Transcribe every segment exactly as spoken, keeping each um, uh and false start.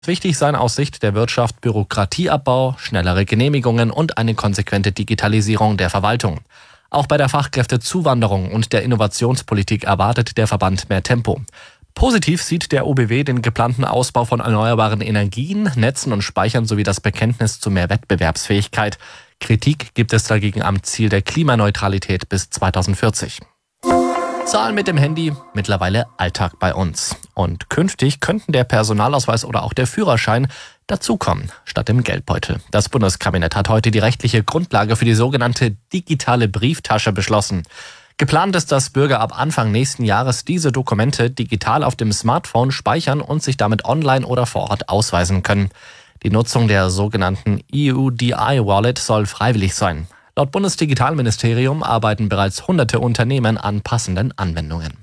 Wichtig seien aus Sicht der Wirtschaft Bürokratieabbau, schnellere Genehmigungen und eine konsequente Digitalisierung der Verwaltung. Auch bei der Fachkräftezuwanderung und der Innovationspolitik erwartet der Verband mehr Tempo. Positiv sieht der O B W den geplanten Ausbau von erneuerbaren Energien, Netzen und Speichern sowie das Bekenntnis zu mehr Wettbewerbsfähigkeit. Kritik gibt es dagegen am Ziel der Klimaneutralität bis zweitausendvierzig. Zahlen mit dem Handy mittlerweile Alltag bei uns. Und künftig könnten der Personalausweis oder auch der Führerschein dazukommen, statt dem Geldbeutel. Das Bundeskabinett hat heute die rechtliche Grundlage für die sogenannte digitale Brieftasche beschlossen. Geplant ist, dass Bürger ab Anfang nächsten Jahres diese Dokumente digital auf dem Smartphone speichern und sich damit online oder vor Ort ausweisen können. Die Nutzung der sogenannten E U D I-Wallet soll freiwillig sein. Laut Bundesdigitalministerium arbeiten bereits hunderte Unternehmen an passenden Anwendungen.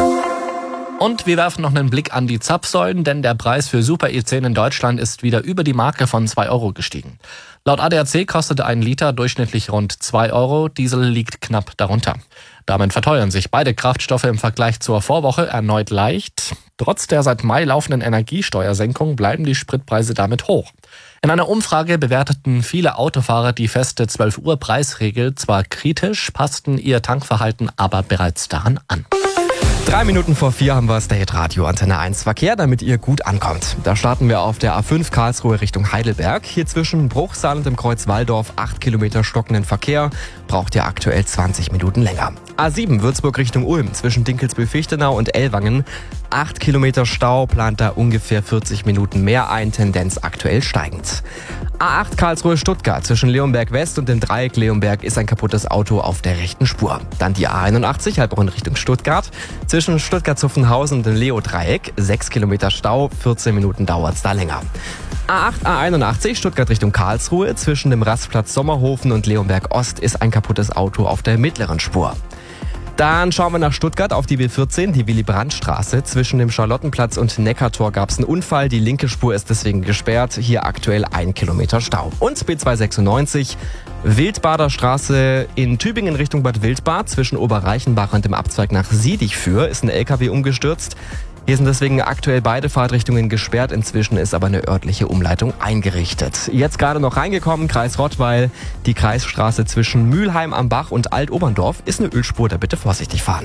Und wir werfen noch einen Blick an die Zapfsäulen, denn der Preis für Super E zehn in Deutschland ist wieder über die Marke von zwei Euro gestiegen. Laut A D A C kostet ein Liter durchschnittlich rund zwei Euro, Diesel liegt knapp darunter. Damit verteuern sich beide Kraftstoffe im Vergleich zur Vorwoche erneut leicht. Trotz der seit Mai laufenden Energiesteuersenkung bleiben die Spritpreise damit hoch. In einer Umfrage bewerteten viele Autofahrer die feste zwölf Uhr Preisregel zwar kritisch, passten ihr Tankverhalten aber bereits daran an. Drei Minuten vor vier haben wir das Hitradio Antenne eins Verkehr, damit ihr gut ankommt. Da starten wir auf der A fünf Karlsruhe Richtung Heidelberg. Hier zwischen Bruchsal und dem Kreuz Walldorf acht Kilometer stockenden Verkehr. Braucht ihr aktuell zwanzig Minuten länger. A sieben Würzburg Richtung Ulm zwischen Dinkelsbühl-Fichtenau und Ellwangen. acht Kilometer Stau, plant da ungefähr vierzig Minuten mehr ein, Tendenz aktuell steigend. A acht Karlsruhe Stuttgart zwischen Leonberg West und dem Dreieck Leonberg ist ein kaputtes Auto auf der rechten Spur. Dann die A einundachtzig Heilbronn Richtung Stuttgart. Zwischen Stuttgart-Zuffenhausen und dem Leo-Dreieck sechs Kilometer Stau, vierzehn Minuten dauert's da länger. A acht A einundachtzig Stuttgart Richtung Karlsruhe zwischen dem Rastplatz Sommerhofen und Leonberg Ost ist ein kaputtes Auto auf der mittleren Spur. Dann schauen wir nach Stuttgart auf die B vierzehn, die Willy-Brandt-Straße. Zwischen dem Charlottenplatz und Neckartor gab es einen Unfall. Die linke Spur ist deswegen gesperrt. Hier aktuell ein Kilometer Stau. Und B zweihundertsechsundneunzig, Wildbader Straße in Tübingen Richtung Bad Wildbad. Zwischen Oberreichenbach und dem Abzweig nach Siedichführ ist ein L K W umgestürzt. Hier sind deswegen aktuell beide Fahrtrichtungen gesperrt. Inzwischen ist aber eine örtliche Umleitung eingerichtet. Jetzt gerade noch reingekommen, Kreis Rottweil. Die Kreisstraße zwischen Mülheim am Bach und Alt-Oberndorf ist eine Ölspur, da bitte vorsichtig fahren.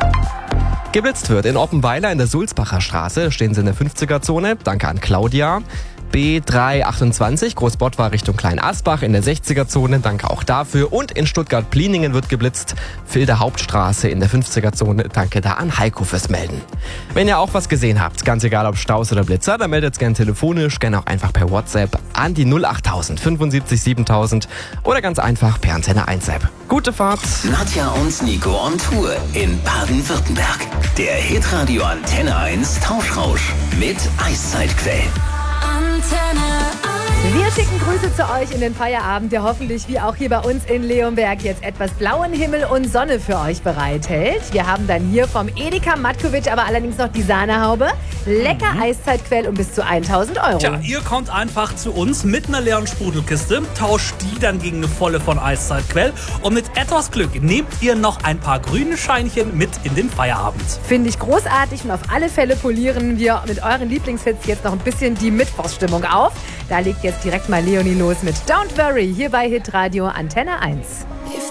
Geblitzt wird in Oppenweiler in der Sulzbacher Straße. Stehen Sie in der fünfziger-Zone. Danke an Claudia. B dreihundertachtundzwanzig Großbottwar Richtung Kleinasbach in der sechziger-Zone. Danke auch dafür. Und in Stuttgart-Pliningen wird geblitzt. Filder Hauptstraße in der fünfziger-Zone. Danke da an Heiko fürs Melden. Wenn ihr auch was gesehen habt, ganz egal ob Staus oder Blitzer, dann meldet es gerne telefonisch, gerne auch einfach per WhatsApp an die null achttausend fünfundsiebzig siebentausend oder ganz einfach per Antenne eins App. Gute Fahrt! Nadja und Nico on Tour in Baden-Württemberg. Der Hitradio Antenne eins Tauschrausch mit Eiszeitquell. Wir schicken Grüße zu euch in den Feierabend, der hoffentlich wie auch hier bei uns in Leonberg jetzt etwas blauen Himmel und Sonne für euch bereithält. Wir haben dann hier vom Edeka Matkovic aber allerdings noch die Sahnehaube. Lecker mhm. Eiszeitquell um bis zu tausend Euro. Tja, ihr kommt einfach zu uns mit einer leeren Sprudelkiste, tauscht die dann gegen eine volle von Eiszeitquell und mit etwas Glück nehmt ihr noch ein paar grüne Scheinchen mit in den Feierabend. Finde ich großartig und auf alle Fälle polieren wir mit euren Lieblingshits jetzt noch ein bisschen die Mittwochsstimmung auf. Da legt jetzt direkt mal Leonie los mit Don't Worry hier bei Hitradio Antenne eins.